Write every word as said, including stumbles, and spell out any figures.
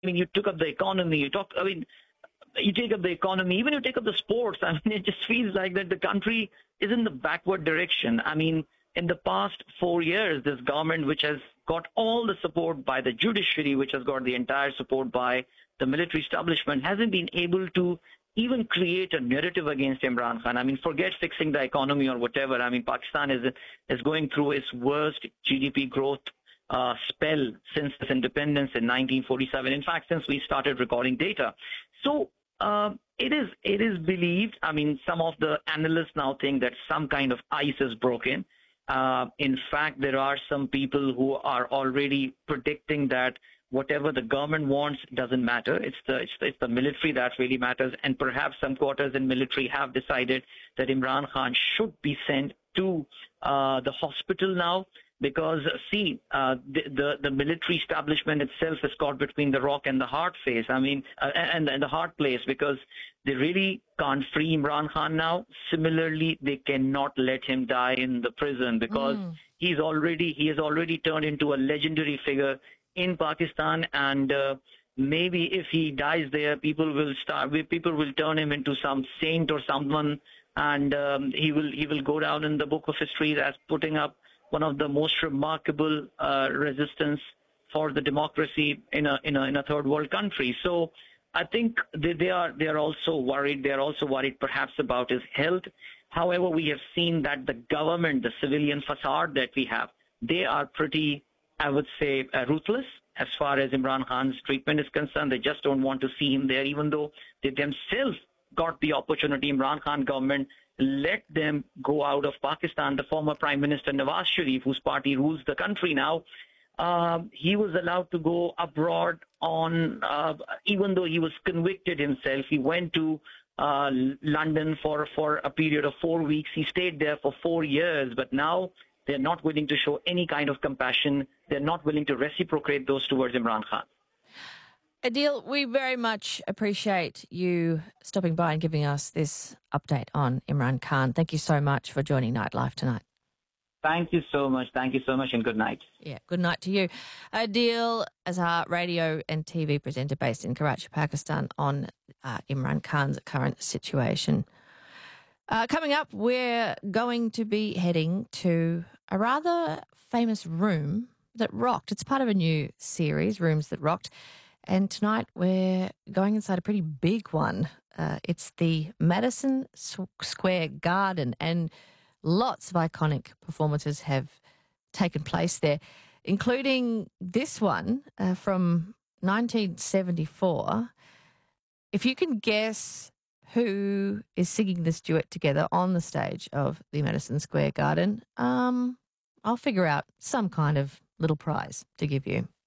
mean, you took up the economy. You talk. I mean, you take up the economy. Even you take up the sports. I mean, it just feels like that the country is in the backward direction. I mean, in the past four years, this government, which has got all the support by the judiciary, which has got the entire support by the military establishment, hasn't been able to even create a narrative against Imran Khan. I mean, forget fixing the economy or whatever. I mean, Pakistan is is going through its worst G D P growth uh, spell since its independence in nineteen forty-seven. In fact, since we started recording data. So uh, it is it is believed. I mean, some of the analysts now think that some kind of ice is broken. Uh, in fact, there are some people who are already predicting that whatever the government wants doesn't matter. It's the, it's the it's the military that really matters. And perhaps some quarters in military have decided that Imran Khan should be sent to uh, the hospital now. Because, see, uh, the, the the military establishment itself is caught between the rock and the hard place. I mean, uh, and, and the hard place, because they really can't free Imran Khan now. Similarly, they cannot let him die in the prison because mm. he's already he has already turned into a legendary figure in Pakistan, and uh, maybe if he dies there, people will start people will turn him into some saint or someone, and um, he will he will go down in the book of history as putting up one of the most remarkable uh, resistance for the democracy in a in a in a third world country. So I think they, they are they are also worried. They are also worried perhaps about his health. However, we have seen that the government, the civilian facade that we have, they are pretty, I would say, uh, ruthless as far as Imran Khan's treatment is concerned. They just don't want to see him there, even though they themselves got the opportunity. Imran Khan government let them go out of Pakistan. The former Prime Minister Nawaz Sharif, whose party rules the country now, uh, he was allowed to go abroad on, uh, even though he was convicted himself. He went to uh, London for, for a period of four weeks. He stayed there for four years, but now they're not willing to show any kind of compassion. They're not willing to reciprocate those towards Imran Khan. Adil, we very much appreciate you stopping by and giving us this update on Imran Khan. Thank you so much for joining Nightlife tonight. Thank you so much. Thank you so much, and good night. Yeah, good night to you. Adil Azhar, radio and T V presenter based in Karachi, Pakistan, on uh, Imran Khan's current situation. Uh, coming up, we're going to be heading to a rather famous room that rocked. It's part of a new series, Rooms That Rocked. And tonight we're going inside a pretty big one. Uh, it's the Madison Square Garden, and lots of iconic performances have taken place there, including this one uh, from nineteen seventy-four. If you can guess who is singing this duet together on the stage of the Madison Square Garden, um, I'll figure out some kind of little prize to give you.